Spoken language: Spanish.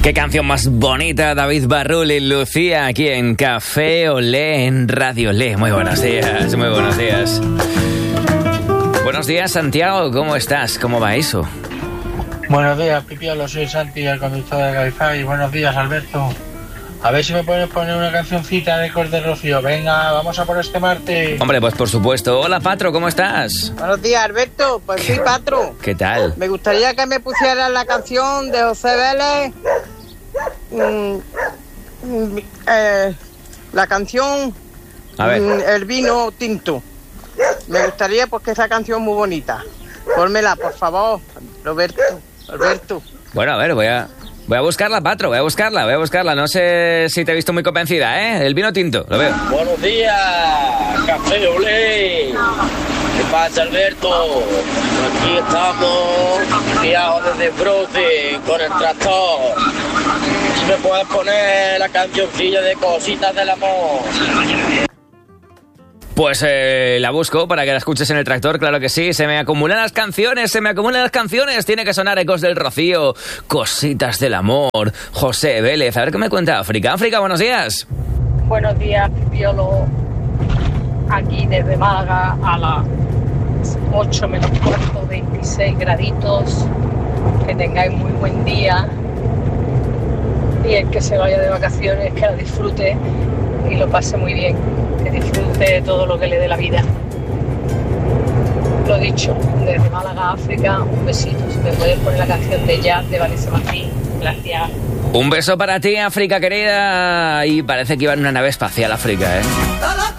Qué canción más bonita, David Barrul y Lucía, aquí en Café Olé, en Radio Olé. Muy buenos días, muy buenos días. Buenos días, Santiago, ¿cómo estás? ¿Cómo va eso? Buenos días, Pipiolo, soy Santi, el conductor de Cabify. Buenos días, Alberto. A ver si me puedes poner una cancioncita de Cor de Rocío. Venga, vamos a por este martes. Hombre, pues por supuesto. Hola, Patro, ¿cómo estás? Buenos días, Alberto. Pues sí, Patro. ¿Qué tal? Me gustaría que me pusieran la canción de José Vélez. La canción A ver. El vino tinto. Me gustaría porque esa canción es muy bonita. Pónmela, por favor, Alberto. Bueno, a ver, voy a buscarla, Patro, voy a buscarla. No sé si te he visto muy convencida, ¿eh? El vino tinto, lo veo. Buenos días, Café Olé. ¿Qué pasa, Alberto? Aquí estamos, guiados desde Brote, con el tractor. Si me puedes poner la cancioncilla de Cositas del Amor. Pues la busco para que la escuches en el tractor, claro que sí. Se me acumulan las canciones. Tiene que sonar Ecos del Rocío, Cositas del Amor, José Vélez. A ver qué me cuenta África. África, buenos días. Buenos días, Pipiolo. Aquí desde Málaga a las 8 menos cuarto, 26 graditos. Que tengáis muy buen día. Y el que se vaya de vacaciones, que la disfrute y lo pase muy bien. Que disfrute de todo lo que le dé la vida. Lo dicho, desde Málaga, África, un besito. Si me puedes poner la canción de Jazz de Vanessa Martín. Gracias. Un beso para ti, África querida. Y parece que iba en una nave espacial, África, ¿eh?